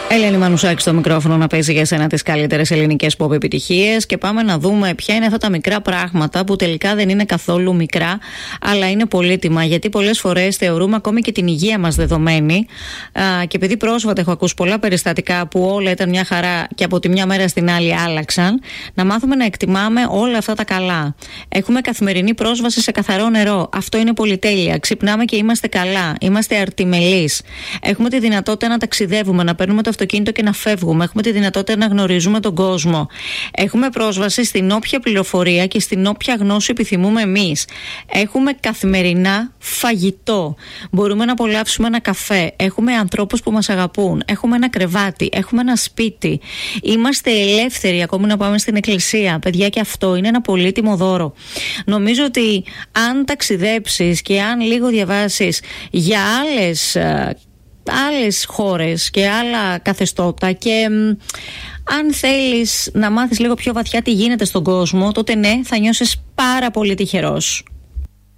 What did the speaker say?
Ελένη Μανουσάκη στο μικρόφωνο να παίζει για σένα τις καλύτερες ελληνικές pop επιτυχίες και πάμε να δούμε ποια είναι αυτά τα μικρά πράγματα που τελικά δεν είναι καθόλου μικρά, αλλά είναι πολύτιμα, γιατί πολλές φορές θεωρούμε ακόμη και την υγεία μας δεδομένη και επειδή πρόσφατα έχω ακούσει πολλά περιστατικά που όλα ήταν μια χαρά και από τη μια μέρα στην άλλη άλλαξαν, να μάθουμε να εκτιμάμε όλα αυτά τα καλά. Έχουμε καθημερινή πρόσβαση σε καθαρό νερό. Αυτό είναι πολυτέλεια. Ξυπνάμε και είμαστε καλά. Είμαστε αρτιμελείς. Έχουμε τη δυνατότητα να ταξιδεύουμε, να παίρνουμε το αυτοκίνητο και να φεύγουμε. Έχουμε τη δυνατότητα να γνωρίζουμε τον κόσμο. Έχουμε πρόσβαση στην όποια πληροφορία και στην όποια γνώση επιθυμούμε εμείς. Έχουμε καθημερινά φαγητό. Μπορούμε να απολαύσουμε ένα καφέ. Έχουμε ανθρώπους που μας αγαπούν. Έχουμε ένα κρεβάτι. Έχουμε ένα σπίτι. Είμαστε ελεύθεροι ακόμη να πάμε στην εκκλησία. Παιδιά, και αυτό είναι ένα πολύτιμο δώρο. Νομίζω ότι αν ταξιδέψεις και αν λίγο διαβάσεις για άλλες χώρες και άλλα καθεστώτα και αν θέλεις να μάθεις λίγο πιο βαθιά τι γίνεται στον κόσμο, τότε ναι, θα νιώσεις πάρα πολύ τυχερός.